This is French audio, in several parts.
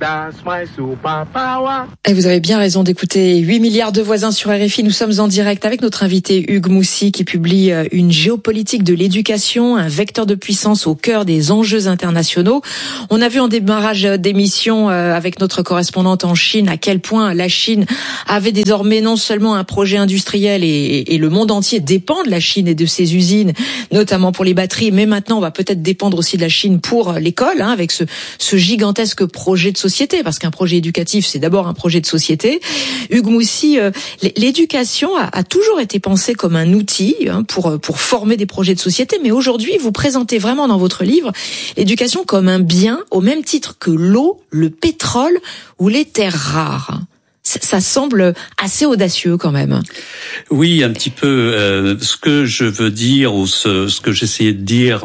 Et vous avez bien raison d'écouter 8 milliards de voisins sur RFI. Nous sommes en direct avec notre invité Hugues Moussy qui publie une géopolitique de l'éducation, un vecteur de puissance au cœur des enjeux internationaux. On a vu en démarrage d'émission avec notre correspondante en Chine à quel point la Chine avait désormais non seulement un projet industriel et le monde entier dépend de la Chine et de ses usines, notamment pour les batteries, mais maintenant on va peut-être dépendre aussi de la Chine pour l'école, avec ce gigantesque projet de société, parce qu'un projet éducatif, c'est d'abord un projet de société. Hugues Moussy, l'éducation a toujours été pensée comme un outil pour former des projets de société, mais aujourd'hui, vous présentez vraiment dans votre livre l'éducation comme un bien au même titre que l'eau, le pétrole ou les terres rares. Ça semble assez audacieux quand même. Oui, un petit peu. Ce que je veux dire ou ce que j'essayais de dire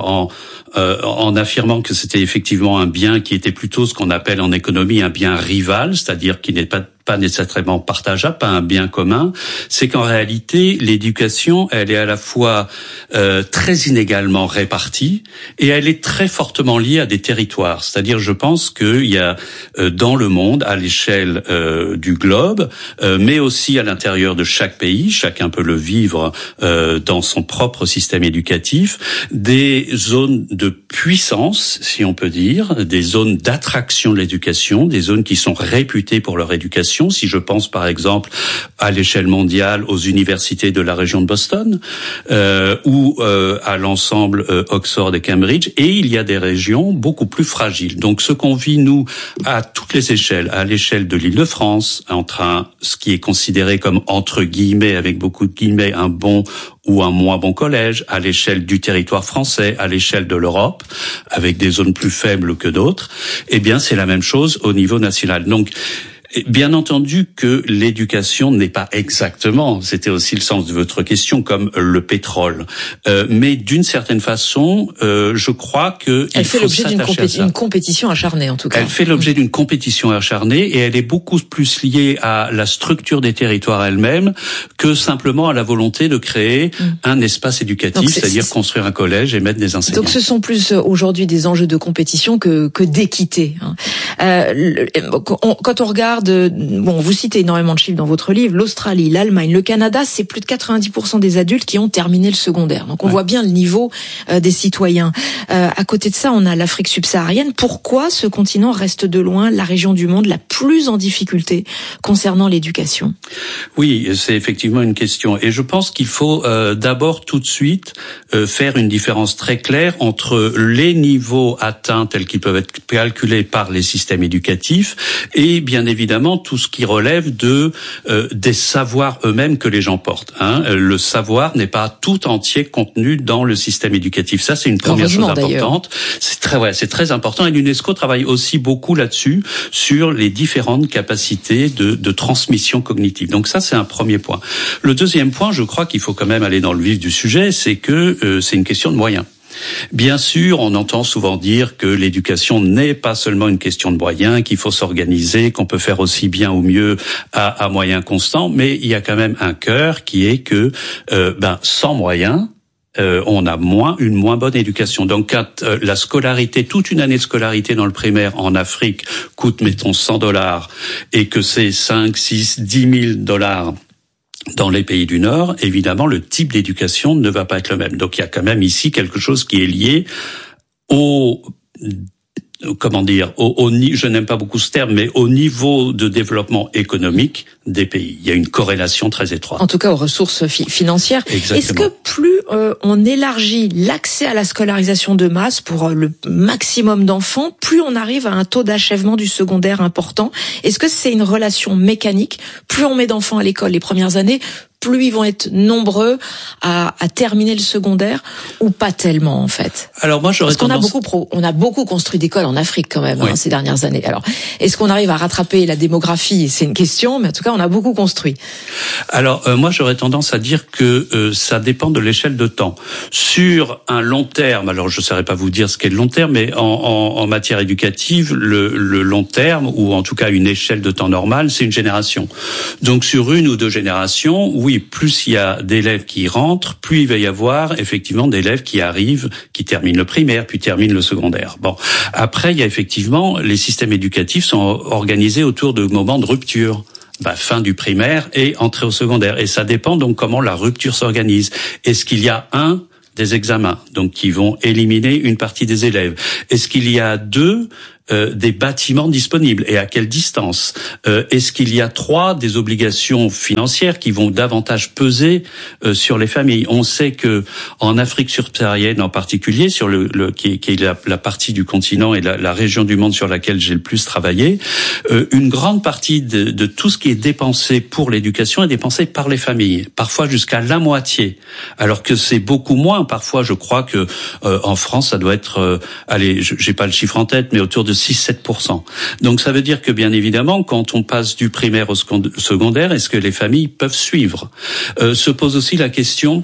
en affirmant que c'était effectivement un bien qui était plutôt ce qu'on appelle en économie un bien rival, c'est-à-dire qui n'est pas nécessairement partageable, pas un bien commun, c'est qu'en réalité, l'éducation, elle est à la fois très inégalement répartie et elle est très fortement liée à des territoires. C'est-à-dire, je pense qu'il y a dans le monde, à l'échelle du globe, mais aussi à l'intérieur de chaque pays, chacun peut le vivre dans son propre système éducatif, des zones de puissance, si on peut dire, des zones d'attraction de l'éducation, des zones qui sont réputées pour leur éducation. Si je pense par exemple à l'échelle mondiale aux universités de la région de Boston ou à l'ensemble Oxford et Cambridge, et il y a des régions beaucoup plus fragiles. Donc ce qu'on vit nous à toutes les échelles, à l'échelle de l'Île-de-France, entre ce qui est considéré comme entre guillemets, avec beaucoup de guillemets, un bon ou un moins bon collège, à l'échelle du territoire français, à l'échelle de l'Europe, avec des zones plus faibles que d'autres, eh bien c'est la même chose au niveau national. Donc bien entendu que l'éducation n'est pas exactement, c'était aussi le sens de votre question, comme le pétrole. Mais d'une certaine façon, je crois que elle fait l'objet d'une compétition acharnée, en tout cas. Elle fait l'objet d'une compétition acharnée et elle est beaucoup plus liée à la structure des territoires elle-même que simplement à la volonté de créer un espace éducatif, c'est-à-dire construire un collège et mettre des enseignants. Donc ce sont plus aujourd'hui des enjeux de compétition que d'équité. Quand on regarde, vous citez énormément de chiffres dans votre livre, l'Australie, l'Allemagne, le Canada, c'est plus de 90% des adultes qui ont terminé le secondaire. Donc on voit bien le niveau des citoyens. À côté de ça, on a l'Afrique subsaharienne. Pourquoi ce continent reste de loin la région du monde la plus en difficulté concernant l'éducation ? Oui, c'est effectivement une question. Et je pense qu'il faut d'abord tout de suite faire une différence très claire entre les niveaux atteints tels qu'ils peuvent être calculés par les systèmes éducatifs et bien évidemment tout ce qui relève des savoirs eux-mêmes que les gens portent. Le savoir n'est pas tout entier contenu dans le système éducatif. Ça, c'est une première chose importante. C'est très important. Et l'UNESCO travaille aussi beaucoup là-dessus, sur les différentes capacités de transmission cognitive. Donc ça, c'est un premier point. Le deuxième point, je crois qu'il faut quand même aller dans le vif du sujet, c'est que c'est une question de moyens. Bien sûr, on entend souvent dire que l'éducation n'est pas seulement une question de moyens, qu'il faut s'organiser, qu'on peut faire aussi bien ou mieux à moyens constants, mais il y a quand même un cœur qui est que sans moyens, on a une moins bonne éducation. Donc quand la scolarité, toute une année de scolarité dans le primaire en Afrique coûte, mettons, $100 et que c'est 5, 6, 10 000 $, dans les pays du Nord, évidemment, le type d'éducation ne va pas être le même. Donc, il y a quand même ici quelque chose qui est lié je n'aime pas beaucoup ce terme, mais au niveau de développement économique des pays. Il y a une corrélation très étroite. En tout cas, aux ressources financières. Exactement. Est-ce que plus on élargit l'accès à la scolarisation de masse pour le maximum d'enfants, plus on arrive à un taux d'achèvement du secondaire important? Est-ce que c'est une relation mécanique? Plus on met d'enfants à l'école les premières années, plus ils vont être nombreux à terminer le secondaire, ou pas tellement en fait? Alors moi j'aurais tendance... on a beaucoup construit d'écoles en Afrique quand même ces dernières années. Alors est-ce qu'on arrive à rattraper la démographie? C'est une question, mais en tout cas on a beaucoup construit. Alors moi j'aurais tendance à dire que ça dépend de l'échelle de temps. Sur un long terme, alors je ne saurais pas vous dire ce qu'est le long terme, mais en matière éducative, le long terme, ou en tout cas une échelle de temps normale, c'est une génération. Donc sur une ou deux générations, oui, oui, plus il y a d'élèves qui rentrent, plus il va y avoir effectivement d'élèves qui arrivent, qui terminent le primaire, puis terminent le secondaire. Bon, après, il y a effectivement, les systèmes éducatifs sont organisés autour de moments de rupture. Fin du primaire et entrée au secondaire. Et ça dépend donc comment la rupture s'organise. Est-ce qu'il y a des examens, donc qui vont éliminer une partie des élèves? Est-ce qu'il y a des bâtiments disponibles et à quelle distance? Est-ce qu'il y a des obligations financières qui vont davantage peser sur les familles? On sait que en Afrique subsaharienne en particulier, sur qui est la partie du continent et la région du monde sur laquelle j'ai le plus travaillé, une grande partie de tout ce qui est dépensé pour l'éducation est dépensé par les familles, parfois jusqu'à la moitié, alors que c'est beaucoup moins. Parfois, je crois que en France, ça doit être, j'ai pas le chiffre en tête, mais autour de 6-7%. Donc ça veut dire que bien évidemment, quand on passe du primaire au secondaire, est-ce que les familles peuvent suivre? Se pose aussi la question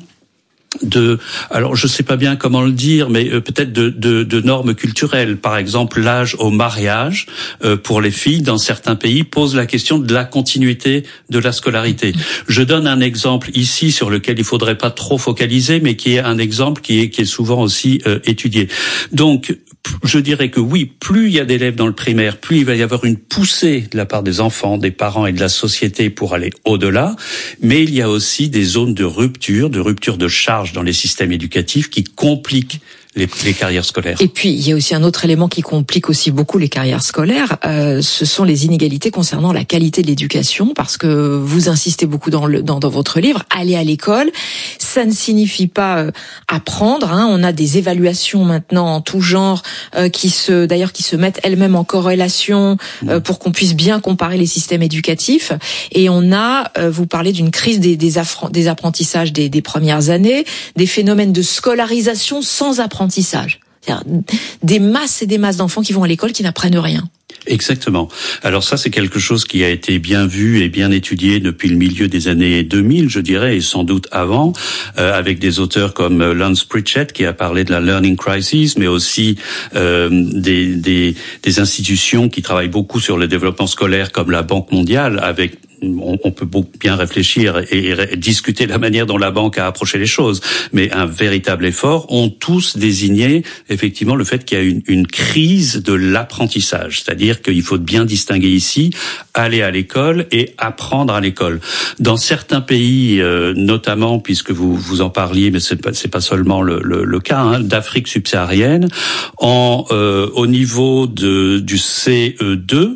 alors je sais pas bien comment le dire, mais peut-être de normes culturelles. Par exemple, l'âge au mariage pour les filles dans certains pays pose la question de la continuité de la scolarité. Je donne un exemple ici sur lequel il faudrait pas trop focaliser, mais qui est un exemple qui est souvent aussi étudié. Donc je dirais que oui, plus il y a d'élèves dans le primaire, plus il va y avoir une poussée de la part des enfants, des parents et de la société pour aller au-delà. Mais il y a aussi des zones de rupture de charge dans les systèmes éducatifs qui compliquent les carrières scolaires. Et puis, il y a aussi un autre élément qui complique aussi beaucoup les carrières scolaires, ce sont les inégalités concernant la qualité de l'éducation, parce que vous insistez beaucoup dans votre livre, aller à l'école, ça ne signifie pas apprendre, on a des évaluations maintenant en tout genre qui se mettent elles-mêmes en corrélation pour qu'on puisse bien comparer les systèmes éducatifs, et on a, vous parlez d'une crise des apprentissages des premières années, des phénomènes de scolarisation sans apprentissage. C'est-à-dire des masses et des masses d'enfants qui vont à l'école qui n'apprennent rien. Exactement. Alors ça, c'est quelque chose qui a été bien vu et bien étudié depuis le milieu des années 2000, je dirais, et sans doute avant, avec des auteurs comme Lance Pritchett qui a parlé de la learning crisis, mais aussi des institutions qui travaillent beaucoup sur le développement scolaire comme la Banque mondiale, avec on peut bien réfléchir et discuter la manière dont la banque a approché les choses, mais un véritable effort, ont tous désigné effectivement le fait qu'il y a une crise de l'apprentissage, c'est-à-dire qu'il faut bien distinguer ici aller à l'école et apprendre à l'école. Dans certains pays, notamment puisque vous en parliez, mais c'est pas seulement le cas, d'Afrique subsaharienne, au niveau du CE2,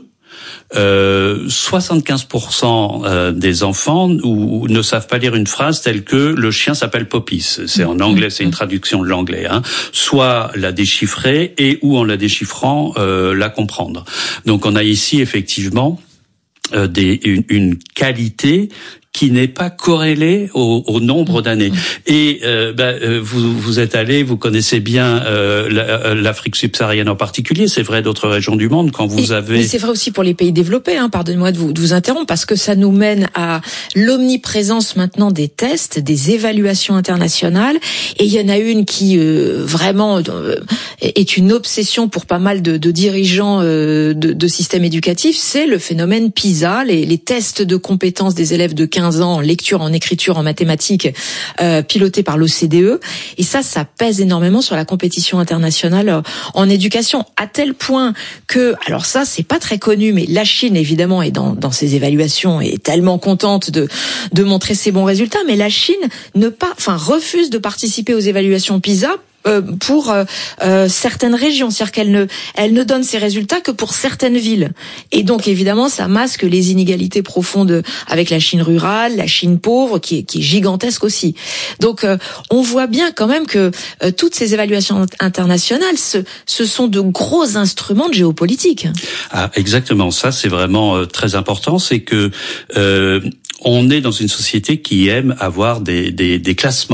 75% des enfants ne savent pas lire une phrase telle que le chien s'appelle Poppy. C'est en anglais, c'est une traduction de l'anglais. Soit la déchiffrer et ou en la déchiffrant la comprendre. Donc on a ici effectivement une qualité qui n'est pas corrélé au nombre d'années. Et vous êtes allé, vous connaissez bien l'Afrique subsaharienne en particulier. C'est vrai d'autres régions du monde quand vous avez. Mais c'est vrai aussi pour les pays développés. Pardonnez-moi de vous interrompre parce que ça nous mène à l'omniprésence maintenant des tests, des évaluations internationales. Et il y en a une qui vraiment est une obsession pour pas mal de dirigeants de systèmes éducatifs. C'est le phénomène PISA, les tests de compétences des élèves de 15 ans en lecture, en écriture, en mathématiques, piloté par l'OCDE. Et ça pèse énormément sur la compétition internationale en éducation, à tel point que, alors ça, c'est pas très connu, mais la Chine, évidemment, est dans ses évaluations, est tellement contente de montrer ses bons résultats, mais la Chine refuse de participer aux évaluations PISA pour certaines régions, c'est-à-dire qu'elle ne donne ses résultats que pour certaines villes. Et donc évidemment, ça masque les inégalités profondes avec la Chine rurale, la Chine pauvre, qui est gigantesque aussi. Donc on voit bien quand même que toutes ces évaluations internationales, ce sont de gros instruments de géopolitique. Ah, exactement. Ça, c'est vraiment très important. C'est que on est dans une société qui aime avoir des classements.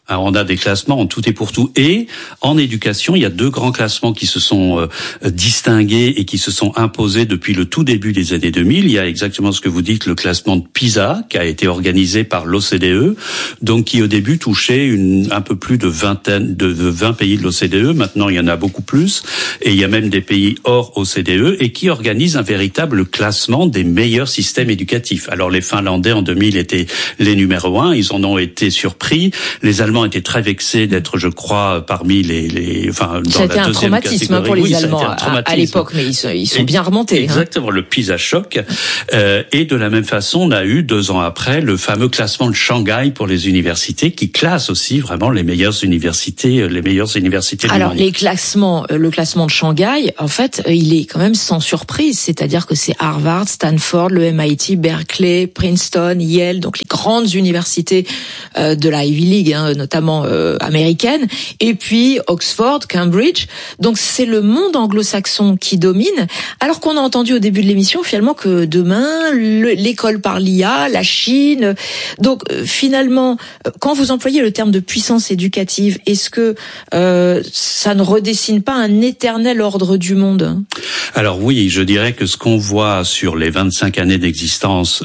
Alors, on a des classements en tout et pour tout. Et en éducation, il y a 2 grands classements qui se sont distingués et qui se sont imposés depuis le tout début des années 2000. Il y a exactement ce que vous dites, le classement de PISA, qui a été organisé par l'OCDE, donc qui au début touchait un peu plus de 20 pays de l'OCDE. Maintenant, il y en a beaucoup plus. Et il y a même des pays hors OCDE et qui organise un véritable classement des meilleurs systèmes éducatifs. Alors, les Finlandais en 2000 étaient les numéros 1. Ils en ont été surpris. Les Allemands étaient très vexés d'être, je crois, parmi dans c'était la deuxième catégorie. Un traumatisme pour les Allemands à l'époque, mais ils sont bien remontés. Exactement, le PISA choc. Et de la même façon, on a eu 2 ans après le fameux classement de Shanghai pour les universités, qui classe aussi vraiment les meilleures universités du Alors, monde. le classement de Shanghai, en fait, il est quand même sans surprise, c'est-à-dire que c'est Harvard, Stanford, le MIT, Berkeley, Princeton, Yale, donc les grandes universités de la Ivy League, notamment américaine, et puis Oxford, Cambridge. Donc c'est le monde anglo-saxon qui domine, alors qu'on a entendu au début de l'émission finalement que demain l'école par l'IA, la Chine. Donc finalement, quand vous employez le terme de puissance éducative, est-ce que ça ne redessine pas un éternel ordre du monde ? Alors oui, je dirais que ce qu'on voit sur les 25 années d'existence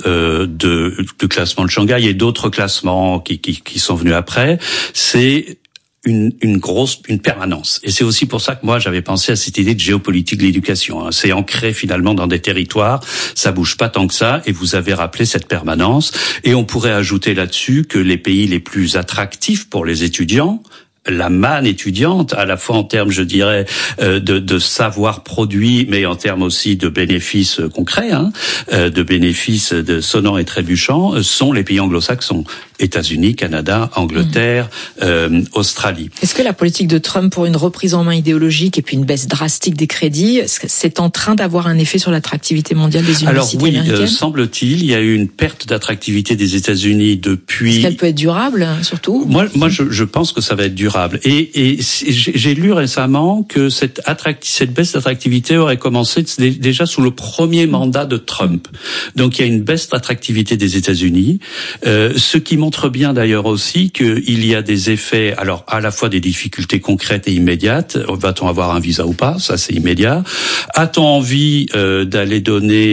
du classement de Shanghai et d'autres classements qui sont venus après, c'est une permanence. Et c'est aussi pour ça que moi j'avais pensé à cette idée de géopolitique de l'éducation. C'est ancré finalement dans des territoires, ça bouge pas tant que ça, et vous avez rappelé cette permanence. Et on pourrait ajouter là-dessus que les pays les plus attractifs pour les étudiants, la manne étudiante, à la fois en termes, je dirais, de savoir produit, mais en termes aussi de bénéfices concrets, de bénéfices de sonnants et trébuchants, sont les pays anglo-saxons. États-Unis, Canada, Angleterre, Australie. Est-ce que la politique de Trump pour une reprise en main idéologique et puis une baisse drastique des crédits, c'est en train d'avoir un effet sur l'attractivité mondiale des universités américaines ? Alors oui, semble-t-il, il y a eu une perte d'attractivité des États-Unis depuis... Est-ce qu'elle peut être durable, surtout ? Moi, je pense que ça va être durable. Et j'ai lu récemment que cette baisse d'attractivité aurait commencé déjà sous le premier mandat de Trump. Donc il y a une baisse d'attractivité des États-Unis, ce qui montre bien d'ailleurs aussi qu'il y a des effets, alors à la fois des difficultés concrètes et immédiates. Va-t-on avoir un visa ou pas ? Ça c'est immédiat. A-t-on envie d'aller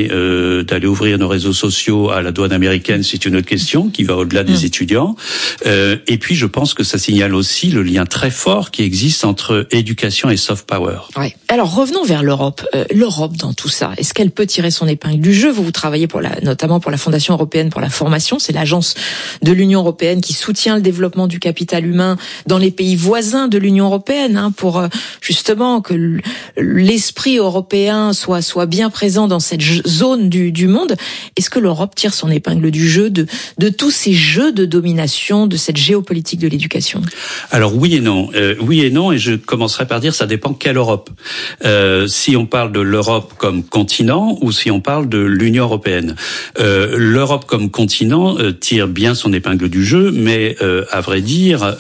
ouvrir nos réseaux sociaux à la douane américaine ? C'est une autre question qui va au-delà des étudiants. Et puis je pense que ça signale aussi le lien très fort qui existe entre éducation et soft power. Ouais. Alors revenons vers l'Europe. L'Europe dans tout ça, est-ce qu'elle peut tirer son épingle du jeu ? Vous travaillez notamment pour la Fondation européenne pour la formation, c'est l'agence de l'Union européenne qui soutient le développement du capital humain dans les pays voisins de l'Union européenne, pour justement que l'esprit européen soit bien présent dans cette zone du monde. Est-ce que l'Europe tire son épingle du jeu de tous ces jeux de domination, de cette géopolitique de l'éducation ? Alors oui et non, et je commencerai par dire ça dépend quelle Europe. Si on parle de l'Europe comme continent ou si on parle de l'Union européenne. L'Europe comme continent tire bien son épingle du jeu, mais à vrai dire,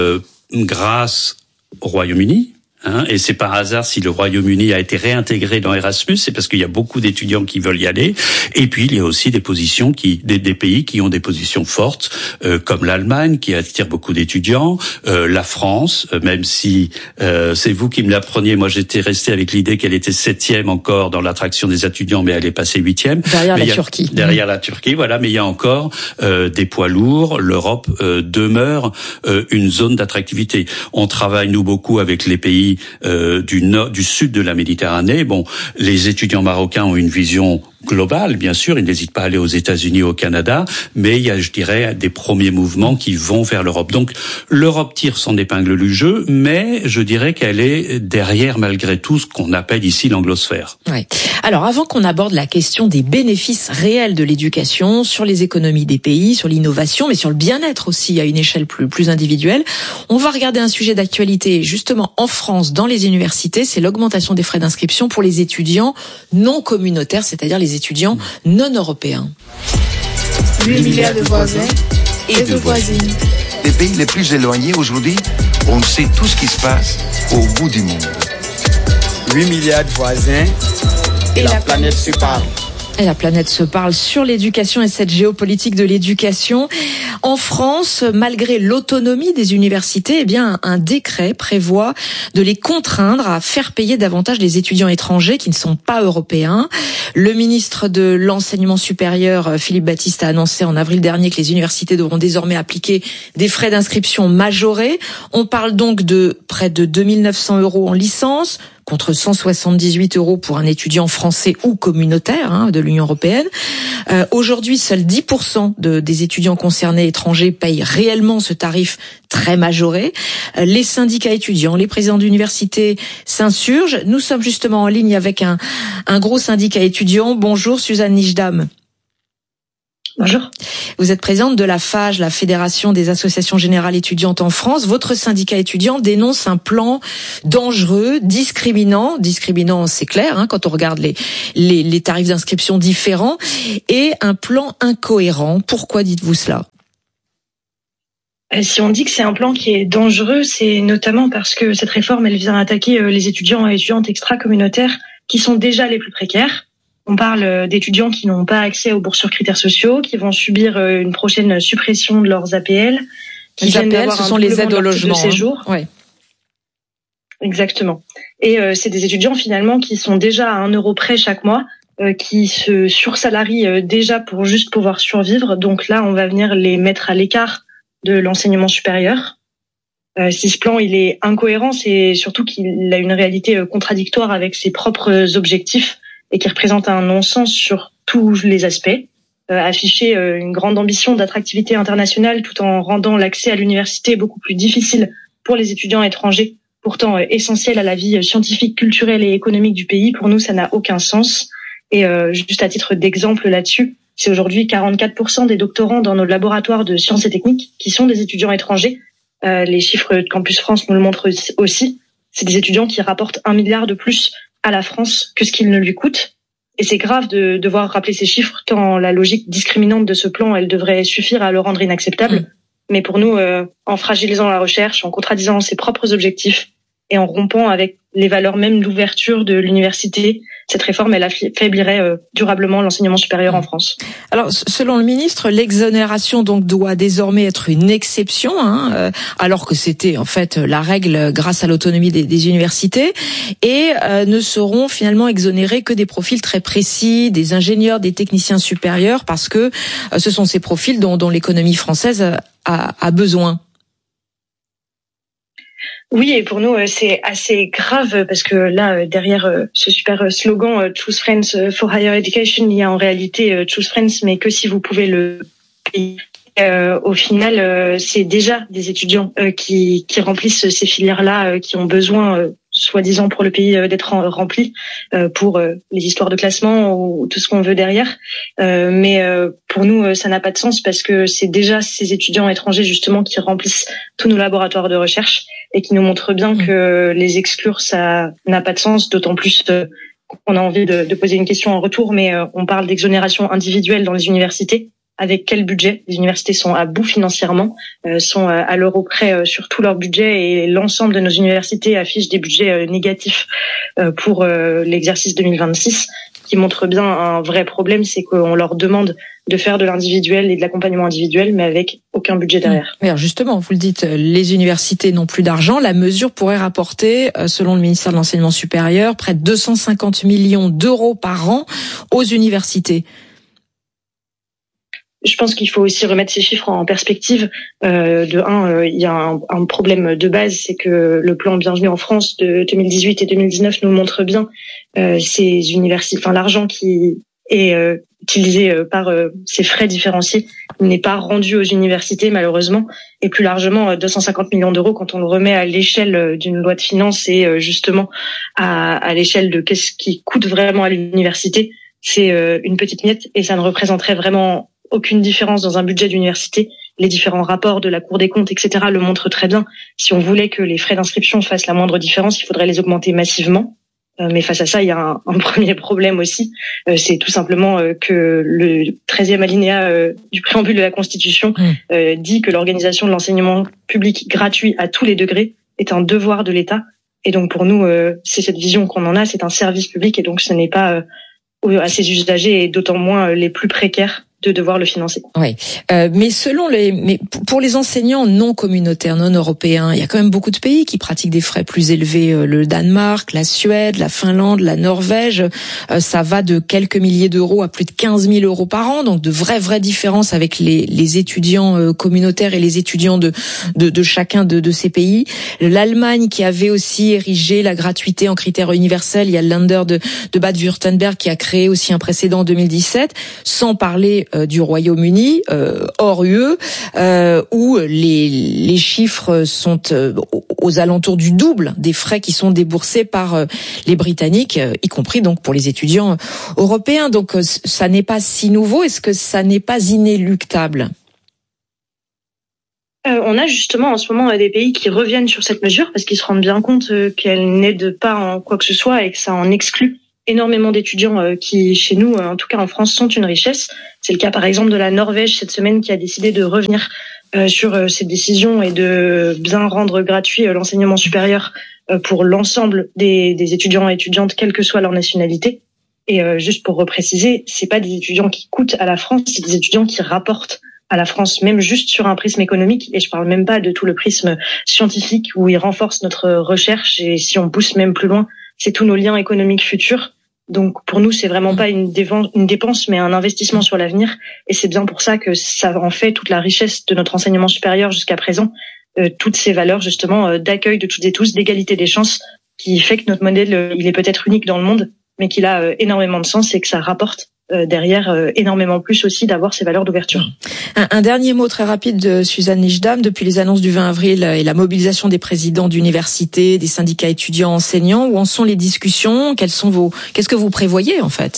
grâce au Royaume-Uni. Et c'est par hasard si le Royaume-Uni a été réintégré dans Erasmus, c'est parce qu'il y a beaucoup d'étudiants qui veulent y aller. Et puis il y a aussi des pays qui ont des positions fortes, comme l'Allemagne qui attire beaucoup d'étudiants, la France, même si c'est vous qui me l'appreniez, moi j'étais resté avec l'idée qu'elle était 7e encore dans l'attraction des étudiants, mais elle est passée 8e. Derrière la Turquie, voilà. Mais il y a encore des poids lourds. L'Europe demeure une zone d'attractivité. On travaille nous beaucoup avec les pays du sud de la Méditerranée. Bon, les étudiants marocains ont une vision globale, bien sûr, ils n'hésitent pas à aller aux États-Unis, au Canada, mais il y a, je dirais, des premiers mouvements qui vont vers l'Europe. Donc, l'Europe tire son épingle du jeu, mais je dirais qu'elle est derrière, malgré tout, ce qu'on appelle ici l'anglosphère. Ouais. Alors, avant qu'on aborde la question des bénéfices réels de l'éducation sur les économies des pays, sur l'innovation, mais sur le bien-être aussi à une échelle plus individuelle, on va regarder un sujet d'actualité, justement, en France, dans les universités, c'est l'augmentation des frais d'inscription pour les étudiants non communautaires, c'est-à-dire les étudiants non européens. 8 milliards de voisins et de voisines. Les pays les plus éloignés aujourd'hui, on sait tout ce qui se passe au bout du monde. 8 milliards de voisins et la planète se parle. Et la planète se parle sur l'éducation et cette géopolitique de l'éducation. En France, malgré l'autonomie des universités, un décret prévoit de les contraindre à faire payer davantage les étudiants étrangers qui ne sont pas européens. Le ministre de l'Enseignement supérieur, Philippe Baptiste, a annoncé en avril dernier que les universités devront désormais appliquer des frais d'inscription majorés. On parle donc de près de 2 900 € en licence, contre 178 € pour un étudiant français ou communautaire de l'Union européenne. Aujourd'hui, seuls 10% des étudiants concernés étrangers payent réellement ce tarif très majoré. Les syndicats étudiants, les présidents d'université s'insurgent. Nous sommes justement en ligne avec un gros syndicat étudiant. Bonjour Suzanne Nijdam. Bonjour. Vous êtes présidente de la FAGE, la Fédération des associations générales étudiantes en France. Votre syndicat étudiant dénonce un plan dangereux, discriminant. Discriminant, c'est clair, quand on regarde les tarifs d'inscription différents, et un plan incohérent. Pourquoi dites-vous cela ? Si on dit que c'est un plan qui est dangereux, c'est notamment parce que cette réforme, elle vient attaquer les étudiants et étudiantes extra-communautaires qui sont déjà les plus précaires. On parle d'étudiants qui n'ont pas accès aux bourses sur critères sociaux, qui vont subir une prochaine suppression de leurs APL. Les APL, ce sont les aides au logement. De séjour. Oui. Exactement. Et c'est des étudiants finalement qui sont déjà à 1 € près chaque mois, qui se sursalarient déjà pour juste pouvoir survivre. Donc là, on va venir les mettre à l'écart de l'enseignement supérieur. Si ce plan il est incohérent, c'est surtout qu'il a une réalité contradictoire avec ses propres objectifs, et qui représente un non-sens sur tous les aspects. Afficher une grande ambition d'attractivité internationale tout en rendant l'accès à l'université beaucoup plus difficile pour les étudiants étrangers, pourtant essentiels à la vie scientifique, culturelle et économique du pays, pour nous, ça n'a aucun sens. Et juste à titre d'exemple là-dessus, c'est aujourd'hui 44% des doctorants dans nos laboratoires de sciences et techniques qui sont des étudiants étrangers. Les chiffres de Campus France nous le montrent aussi. C'est des étudiants qui rapportent 1 milliard de plus à la France que ce qu'il ne lui coûte. Et c'est grave de devoir rappeler ces chiffres, tant la logique discriminante de ce plan, elle devrait suffire à le rendre inacceptable. Mais pour nous, en fragilisant la recherche, en contradisant ses propres objectifs et en rompant avec les valeurs même d'ouverture de l'université, cette réforme, elle affaiblirait durablement l'enseignement supérieur en France. Alors, selon le ministre, l'exonération donc doit désormais être une exception, alors que c'était en fait la règle grâce à l'autonomie des universités, et ne seront finalement exonérés que des profils très précis, des ingénieurs, des techniciens supérieurs, parce que ce sont ces profils dont l'économie française a besoin. Oui, et pour nous, c'est assez grave parce que là, derrière ce super slogan « Choose France for Higher Education », il y a en réalité « Choose France », mais que si vous pouvez le payer. Au final, c'est déjà des étudiants qui remplissent ces filières-là, qui ont besoin, soi-disant pour le pays, d'être remplis pour les histoires de classement ou tout ce qu'on veut derrière. Mais pour nous, ça n'a pas de sens parce que c'est déjà ces étudiants étrangers justement qui remplissent tous nos laboratoires de recherche et qui nous montrent bien que les exclure, ça n'a pas de sens, d'autant plus qu'on a envie de poser une question en retour, mais on parle d'exonération individuelle dans les universités. Avec quel budget? Les universités sont à bout financièrement, sont à l'euro près sur tout leur budget, et l'ensemble de nos universités affichent des budgets négatifs pour l'exercice 2026, qui montre bien un vrai problème, c'est qu'on leur demande de faire de l'individuel et de l'accompagnement individuel, mais avec aucun budget derrière. Alors justement, vous le dites, les universités n'ont plus d'argent. La mesure pourrait rapporter, selon le ministère de l'Enseignement supérieur, près de 250 millions d'euros par an aux universités. Je pense qu'il faut aussi remettre ces chiffres en perspective. Il y a un problème de base, c'est que le plan Bienvenue en France de 2018 et 2019 nous montre bien ces universités, l'argent qui est utilisé par ces frais différenciés n'est pas rendu aux universités malheureusement, et plus largement 250 millions d'euros quand on le remet à l'échelle d'une loi de finances et justement à l'échelle de qu'est-ce qui coûte vraiment à l'université, c'est une petite miette et ça ne représenterait vraiment aucune différence dans un budget d'université. Les différents rapports de la Cour des comptes, etc. le montrent très bien. Si on voulait que les frais d'inscription fassent la moindre différence, il faudrait les augmenter massivement. Mais face à ça, il y a un premier problème aussi. C'est tout simplement que le 13e alinéa du préambule de la Constitution dit que l'organisation de l'enseignement public gratuit à tous les degrés est un devoir de l'État. Et donc pour nous, c'est cette vision qu'on en a, c'est un service public, et donc ce n'est pas à ses usagers et d'autant moins les plus précaires de devoir le financer. Oui, mais pour les enseignants non communautaires, non européens, il y a quand même beaucoup de pays qui pratiquent des frais plus élevés. Le Danemark, la Suède, la Finlande, la Norvège, ça va de quelques milliers d'euros à plus de 15 000 euros par an, donc de vraies différences avec les étudiants communautaires et les étudiants de chacun de ces pays. L'Allemagne qui avait aussi érigé la gratuité en critère universel, il y a le Länder de Bade-Württemberg qui a créé aussi un précédent en 2017, sans parler du Royaume-Uni, hors UE, où les chiffres sont aux alentours du double des frais qui sont déboursés par les Britanniques, y compris donc pour les étudiants européens. Donc ça n'est pas si nouveau. Est-ce que ça n'est pas inéluctable ? On a justement en ce moment des pays qui reviennent sur cette mesure parce qu'ils se rendent bien compte qu'elle n'aide pas en quoi que ce soit et que ça en exclut énormément d'étudiants qui, chez nous, en tout cas en France, sont une richesse. C'est le cas par exemple de la Norvège cette semaine qui a décidé de revenir sur cette décision et de bien rendre gratuit l'enseignement supérieur pour l'ensemble des étudiants et étudiantes, quelle que soit leur nationalité. Et juste pour repréciser, c'est pas des étudiants qui coûtent à la France, c'est des étudiants qui rapportent à la France, même juste sur un prisme économique, et je parle même pas de tout le prisme scientifique où ils renforcent notre recherche, et si on pousse même plus loin, c'est tous nos liens économiques futurs. Donc pour nous, c'est vraiment pas une dépense, mais un investissement sur l'avenir. Et c'est bien pour ça que ça en fait toute la richesse de notre enseignement supérieur jusqu'à présent, toutes ces valeurs justement d'accueil de toutes et tous, d'égalité des chances, qui fait que notre modèle, il est peut-être unique dans le monde, mais qu'il a énormément de sens et que ça rapporte derrière énormément plus aussi d'avoir ces valeurs d'ouverture. Un dernier mot très rapide de Suzanne Nijdam. Depuis les annonces du 20 avril et la mobilisation des présidents d'universités, des syndicats étudiants, enseignants, où en sont les discussions ? Qu'est-ce que vous prévoyez en fait ?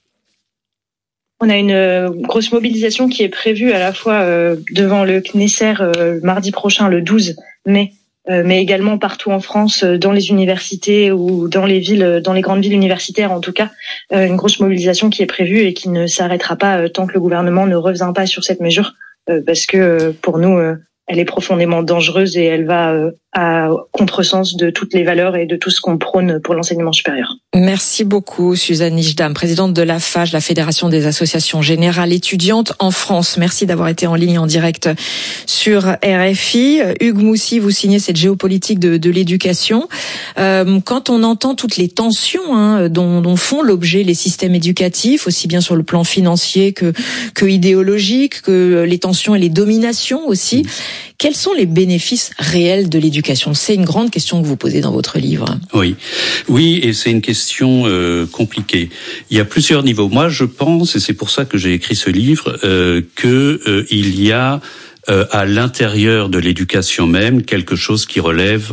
On a une grosse mobilisation qui est prévue à la fois devant le Knesset mardi prochain, le 12 mai, mais également partout en France, dans les universités ou dans les villes, dans les grandes villes universitaires en tout cas, une grosse mobilisation qui est prévue et qui ne s'arrêtera pas tant que le gouvernement ne revient pas sur cette mesure, parce que pour nous, elle est profondément dangereuse et elle va à contresens de toutes les valeurs et de tout ce qu'on prône pour l'enseignement supérieur. Merci beaucoup Suzanne Nijdam, présidente de la FAGE, la Fédération des associations générales étudiantes en France. Merci d'avoir été en ligne en direct sur RFI. Hugues Moussi, vous signez cette géopolitique de l'éducation. Quand on entend toutes les tensions dont font l'objet les systèmes éducatifs, aussi bien sur le plan financier que idéologique, que les tensions et les dominations aussi, quels sont les bénéfices réels de l'éducation ? C'est une grande question que vous posez dans votre livre. Oui, et c'est une question compliquée. Il y a plusieurs niveaux. Moi, je pense, et c'est pour ça que j'ai écrit ce livre, il y a à l'intérieur de l'éducation même quelque chose qui relève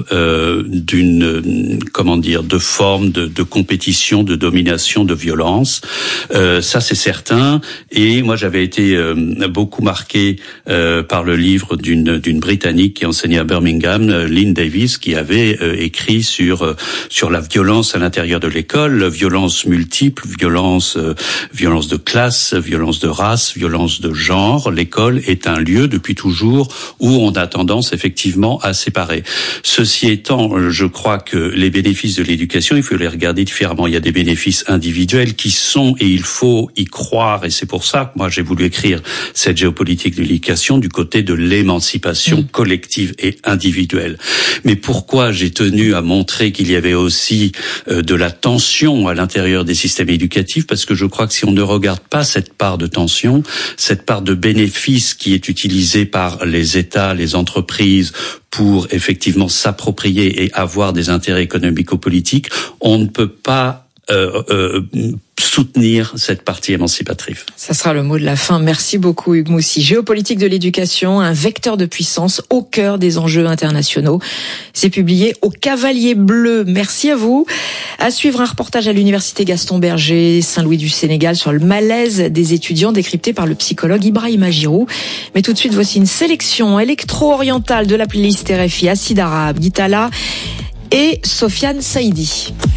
de forme de compétition, de domination, de violence. Ça c'est certain. Et moi j'avais été beaucoup marqué par le livre d'une Britannique qui enseignait à Birmingham, Lynn Davis, qui avait écrit sur la violence à l'intérieur de l'école, violence multiple, violence de classe, violence de race, violence de genre. L'école est un lieu depuis toujours où on a tendance effectivement à séparer. Ceci étant, je crois que les bénéfices de l'éducation, il faut les regarder différemment. Il y a des bénéfices individuels qui sont, et il faut y croire, et c'est pour ça que moi j'ai voulu écrire cette géopolitique de l'éducation du côté de l'émancipation collective et individuelle. Mais pourquoi j'ai tenu à montrer qu'il y avait aussi de la tension à l'intérieur des systèmes éducatifs ? Parce que je crois que si on ne regarde pas cette part de tension, cette part de bénéfice qui est utilisée par les États, les entreprises, pour effectivement s'approprier et avoir des intérêts économico-politiques, on ne peut pas soutenir cette partie émancipatrice. Ça sera le mot de la fin. Merci beaucoup Hugues Moussi. Géopolitique de l'éducation, un vecteur de puissance au cœur des enjeux internationaux. C'est publié au Cavalier Bleu. Merci à vous. À suivre un reportage à l'université Gaston Berger, Saint-Louis du Sénégal, sur le malaise des étudiants décrypté par le psychologue Ibrahima Giroux. Mais tout de suite, voici une sélection électro-orientale de la playlist RFI, Acide Arabe, Guitala et Sofiane Saïdi.